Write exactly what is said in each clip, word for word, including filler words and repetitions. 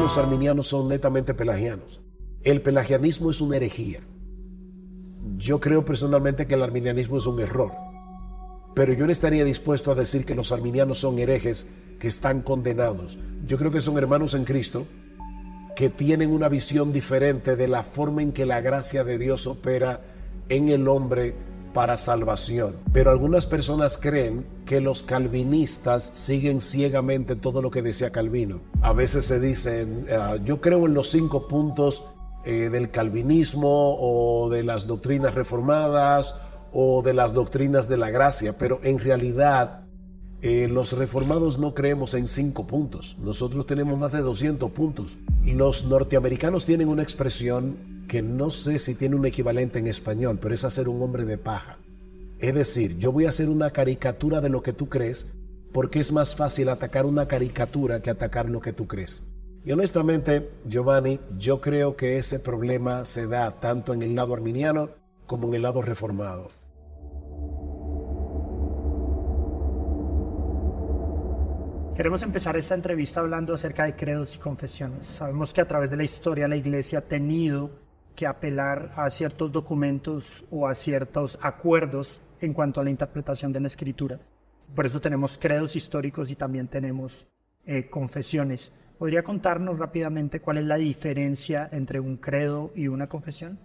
los arminianos son netamente pelagianos. El pelagianismo es una herejía. Yo creo personalmente que el arminianismo es un error, pero yo no estaría dispuesto a decir que los arminianos son herejes que están condenados. Yo creo que son hermanos en Cristo que tienen una visión diferente de la forma en que la gracia de Dios opera en el hombre para salvación. Pero algunas personas creen que los calvinistas siguen ciegamente todo lo que decía Calvino. A veces se dicen, uh, yo creo en los cinco puntos eh, del calvinismo o de las doctrinas reformadas o de las doctrinas de la gracia, pero en realidad eh, los reformados no creemos en cinco puntos. Nosotros tenemos más de doscientos puntos. Los norteamericanos tienen una expresión que no sé si tiene un equivalente en español, pero es hacer un hombre de paja. Es decir, yo voy a hacer una caricatura de lo que tú crees porque es más fácil atacar una caricatura que atacar lo que tú crees. Y honestamente, Giovanni, yo creo que ese problema se da tanto en el lado arminiano como en el lado reformado. Queremos empezar esta entrevista hablando acerca de credos y confesiones. Sabemos que a través de la historia la Iglesia ha tenido que apelar a ciertos documentos o a ciertos acuerdos en cuanto a la interpretación de la Escritura. Por eso tenemos credos históricos y también tenemos eh, confesiones. ¿Podría contarnos rápidamente cuál es la diferencia entre un credo y una confesión?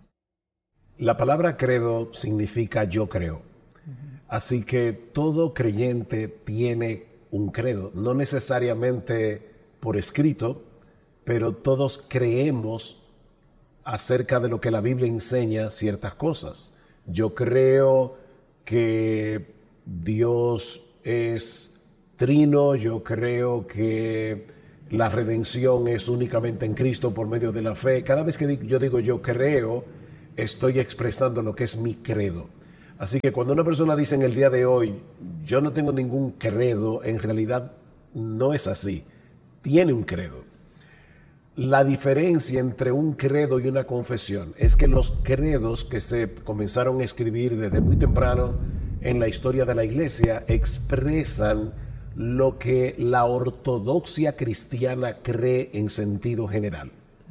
La palabra credo significa yo creo. Uh-huh. Así que todo creyente tiene un credo, no necesariamente por escrito, pero todos creemos acerca de lo que la Biblia enseña ciertas cosas. Yo creo que Dios es trino, yo creo que la redención es únicamente en Cristo por medio de la fe. Cada vez que yo digo yo creo, estoy expresando lo que es mi credo. Así que cuando una persona dice en el día de hoy, yo no tengo ningún credo, en realidad no es así. Tiene un credo. La diferencia entre un credo y una confesión es que los credos que se comenzaron a escribir desde muy temprano en la historia de la Iglesia expresan lo que la ortodoxia cristiana cree en sentido general.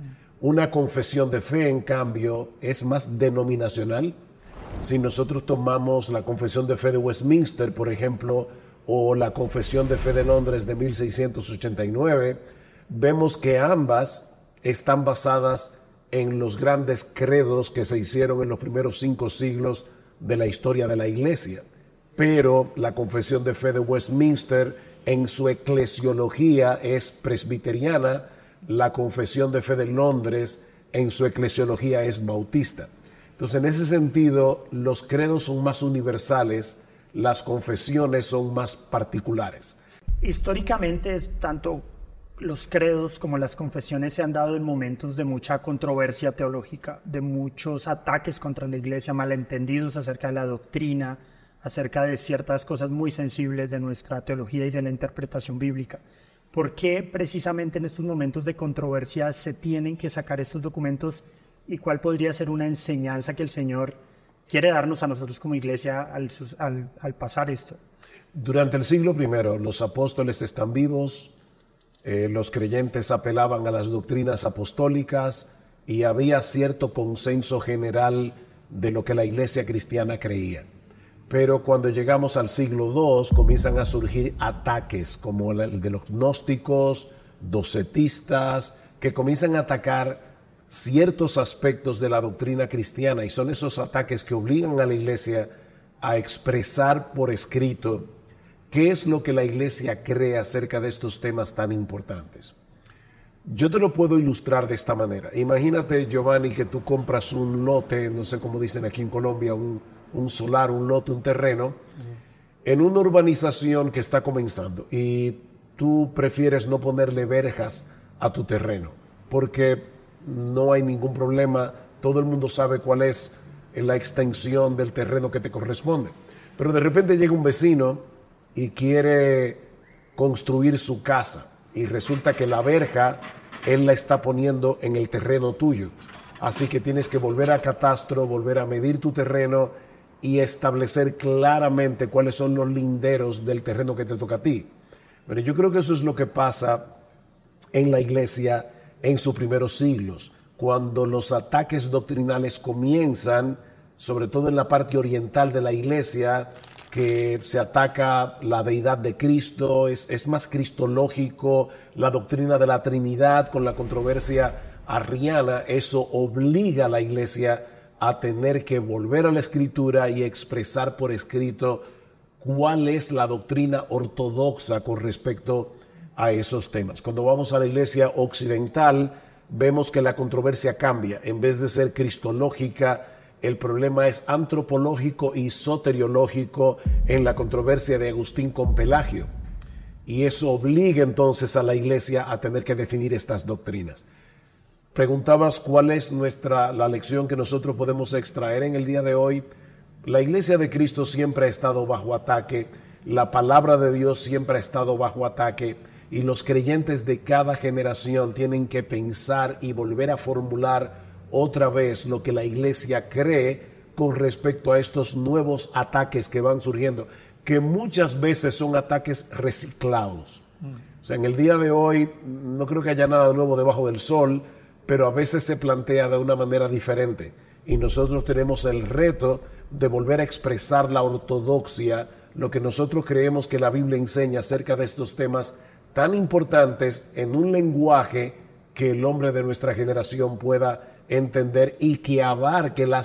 Una confesión de fe, en cambio, es más denominacional. Si nosotros tomamos la Confesión de Fe de Westminster, por ejemplo, o la Confesión de Fe de Londres de mil seiscientos ochenta y nueve, vemos que ambas están basadas en los grandes credos que se hicieron en los primeros cinco siglos de la historia de la Iglesia. Pero la Confesión de Fe de Westminster en su eclesiología es presbiteriana, la Confesión de Fe de Londres en su eclesiología es bautista. Entonces, en ese sentido, los credos son más universales, las confesiones son más particulares. Históricamente, tanto los credos como las confesiones se han dado en momentos de mucha controversia teológica, de muchos ataques contra la Iglesia, malentendidos acerca de la doctrina, acerca de ciertas cosas muy sensibles de nuestra teología y de la interpretación bíblica. ¿Por qué precisamente en estos momentos de controversia se tienen que sacar estos documentos? ¿Y cuál podría ser una enseñanza que el Señor quiere darnos a nosotros como iglesia al, al, al pasar esto? Durante el siglo primero, los apóstoles están vivos, eh, los creyentes apelaban a las doctrinas apostólicas y había cierto consenso general de lo que la iglesia cristiana creía. Pero cuando llegamos al siglo segundo, comienzan a surgir ataques como el de los gnósticos, docetistas, que comienzan a atacar ciertos aspectos de la doctrina cristiana, y son esos ataques que obligan a la iglesia a expresar por escrito qué es lo que la iglesia cree acerca de estos temas tan importantes. Yo te lo puedo ilustrar de esta manera. Imagínate, Giovanni, que tú compras un lote, no sé cómo dicen aquí en Colombia, un, un solar, un lote, un terreno, uh-huh. en una urbanización que está comenzando, y tú prefieres no ponerle verjas a tu terreno, porque no hay ningún problema, todo el mundo sabe cuál es la extensión del terreno que te corresponde. Pero de repente llega un vecino y quiere construir su casa y resulta que la verja él la está poniendo en el terreno tuyo. Así que tienes que volver a catastro, volver a medir tu terreno y establecer claramente cuáles son los linderos del terreno que te toca a ti. Pero yo creo que eso es lo que pasa en la iglesia en sus primeros siglos, cuando los ataques doctrinales comienzan, sobre todo en la parte oriental de la iglesia, que se ataca la deidad de Cristo, es, es más cristológico, la doctrina de la Trinidad con la controversia arriana. Eso obliga a la iglesia a tener que volver a la Escritura y expresar por escrito cuál es la doctrina ortodoxa con respecto a esos temas. Cuando vamos a la iglesia occidental, vemos que la controversia cambia. En vez de ser cristológica, el problema es antropológico y soteriológico en la controversia de Agustín con Pelagio. Y eso obliga entonces a la iglesia a tener que definir estas doctrinas. Preguntabas cuál es nuestra, la lección que nosotros podemos extraer en el día de hoy. La iglesia de Cristo siempre ha estado bajo ataque, la palabra de Dios siempre ha estado bajo ataque, y los creyentes de cada generación tienen que pensar y volver a formular otra vez lo que la iglesia cree con respecto a estos nuevos ataques que van surgiendo, que muchas veces son ataques reciclados. O sea, en el día de hoy no creo que haya nada nuevo debajo del sol, pero a veces se plantea de una manera diferente. Y nosotros tenemos el reto de volver a expresar la ortodoxia, lo que nosotros creemos que la Biblia enseña acerca de estos temas tan importantes en un lenguaje que el hombre de nuestra generación pueda entender y que abarque las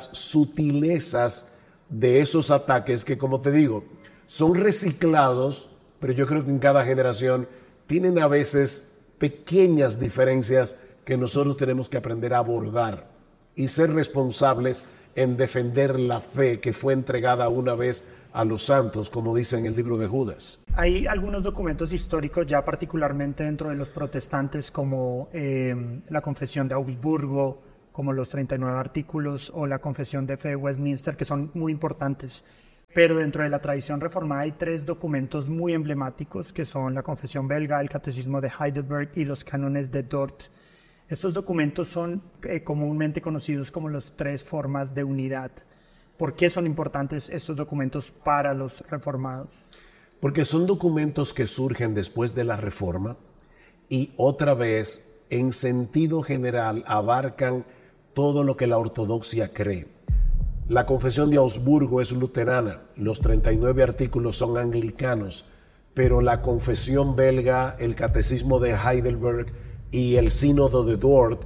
sutilezas de esos ataques que, como te digo, son reciclados, pero yo creo que en cada generación tienen a veces pequeñas diferencias que nosotros tenemos que aprender a abordar y ser responsables en defender la fe que fue entregada una vez a los santos, como dice en el libro de Judas. Hay algunos documentos históricos ya particularmente dentro de los protestantes, como eh, la Confesión de Augsburgo, como los treinta y nueve artículos, o la Confesión de Fe de Westminster, que son muy importantes. Pero dentro de la tradición reformada hay tres documentos muy emblemáticos, que son la Confesión belga, el Catecismo de Heidelberg y los Cánones de Dort. Estos documentos son eh, comúnmente conocidos como las tres formas de unidad. ¿Por qué son importantes estos documentos para los reformados? Porque son documentos que surgen después de la Reforma y otra vez, en sentido general, abarcan todo lo que la ortodoxia cree. La Confesión de Augsburgo es luterana, los treinta y nueve artículos son anglicanos, pero la Confesión belga, el Catecismo de Heidelberg y el Sínodo de Dort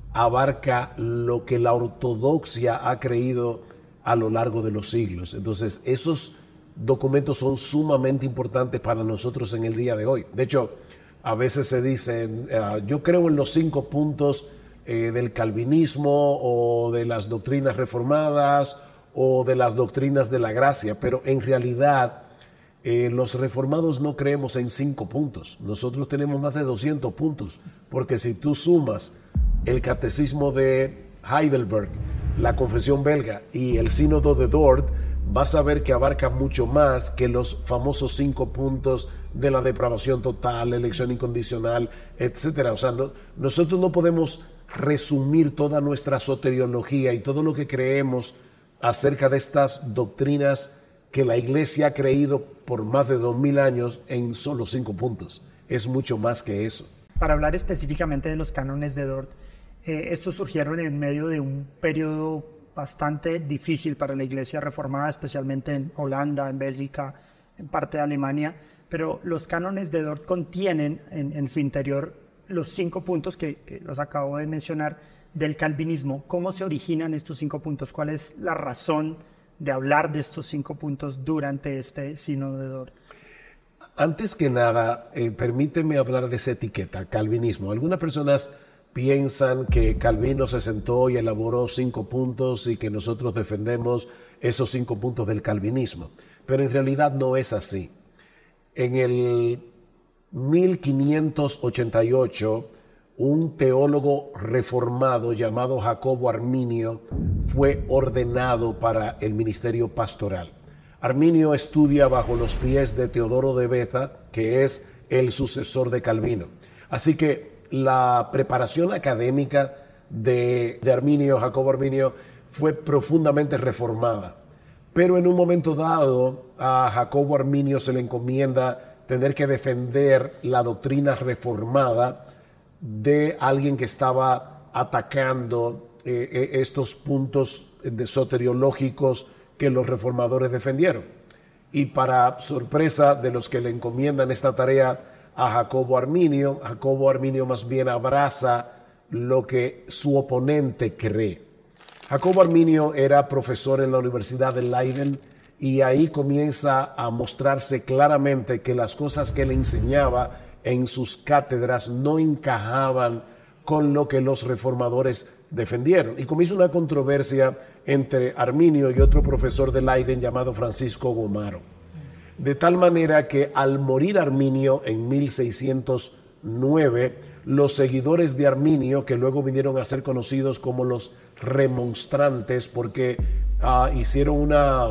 abarca lo que la ortodoxia ha creído a lo largo de los siglos. Entonces, esos documentos son sumamente importantes para nosotros en el día de hoy. De hecho, a veces se dice, uh, yo creo en los cinco puntos eh, del calvinismo o de las doctrinas reformadas o de las doctrinas de la gracia, pero en realidad eh, los reformados no creemos en cinco puntos. Nosotros tenemos más de doscientos puntos, porque si tú sumas el Catecismo de Heidelberg, la Confesión belga y el Sínodo de Dort, vas a ver que abarca mucho más que los famosos cinco puntos de la depravación total, elección incondicional, etcétera. O sea, no, nosotros no podemos resumir toda nuestra soteriología y todo lo que creemos acerca de estas doctrinas que la Iglesia ha creído por más de dos mil años en solo cinco puntos. Es mucho más que eso. Para hablar específicamente de los cánones de Dort, eh, estos surgieron en medio de un periodo bastante difícil para la Iglesia reformada, especialmente en Holanda, en Bélgica, en parte de Alemania, pero los cánones de Dort contienen en, en su interior los cinco puntos que, que los acabo de mencionar del calvinismo. ¿Cómo se originan estos cinco puntos? ¿Cuál es la razón de hablar de estos cinco puntos durante este sínodo de Dort? Antes que nada, eh, permíteme hablar de esa etiqueta, calvinismo. Algunas personas piensan que Calvino se sentó y elaboró cinco puntos y que nosotros defendemos esos cinco puntos del calvinismo, pero en realidad no es así. En el mil quinientos ochenta y ocho, un teólogo reformado llamado Jacobo Arminio fue ordenado para el ministerio pastoral. Arminio estudia bajo los pies de Teodoro de Beza, que es el sucesor de Calvino. Así que la preparación académica de, de Arminio, Jacobo Arminio, fue profundamente reformada. Pero en un momento dado a Jacobo Arminio se le encomienda tener que defender la doctrina reformada de alguien que estaba atacando eh, estos puntos de soteriológicos que los reformadores defendieron. Y para sorpresa de los que le encomiendan esta tarea a Jacobo Arminio, Jacobo Arminio más bien abraza lo que su oponente cree. Jacobo Arminio era profesor en la Universidad de Leiden y ahí comienza a mostrarse claramente que las cosas que le enseñaba en sus cátedras no encajaban con lo que los reformadores defendieron. Y comienza una controversia entre Arminio y otro profesor de Leiden llamado Francisco Gomaro. De tal manera que al morir Arminio en mil seiscientos nueve, los seguidores de Arminio, que luego vinieron a ser conocidos como los remonstrantes, porque uh, hicieron una,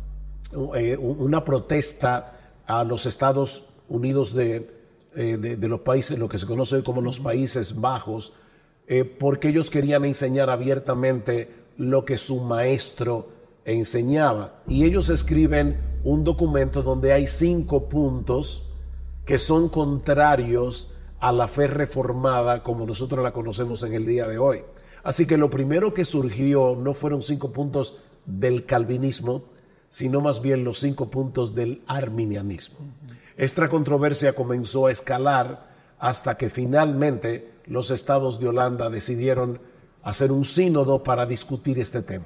eh, una protesta a los Estados Unidos de, eh, de, de los países, lo que se conoce como los Países Bajos, eh, porque ellos querían enseñar abiertamente lo que su maestro enseñaba. Y ellos escriben un documento donde hay cinco puntos que son contrarios a la fe reformada como nosotros la conocemos en el día de hoy. Así que lo primero que surgió no fueron cinco puntos del calvinismo, sino más bien los cinco puntos del arminianismo. Uh-huh. Esta controversia comenzó a escalar hasta que finalmente los estados de Holanda decidieron hacer un sínodo para discutir este tema.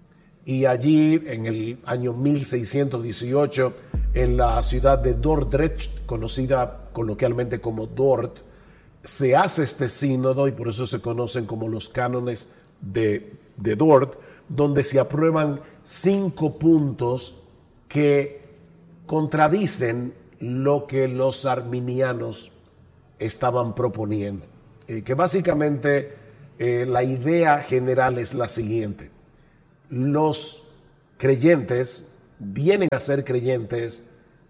Y allí, en el año mil seiscientos dieciocho, en la ciudad de Dordrecht, conocida coloquialmente como Dort, se hace este sínodo, y por eso se conocen como los cánones de, de Dort, donde se aprueban cinco puntos que contradicen lo que los arminianos estaban proponiendo. Eh, que básicamente eh, la idea general es la siguiente. Los creyentes vienen a ser creyentes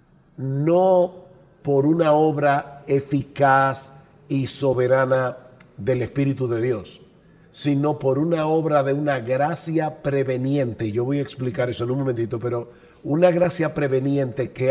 no por una obra eficaz y soberana del Espíritu de Dios, sino por una obra de una gracia preveniente. Yo voy a explicar eso en un momentito, pero una gracia preveniente que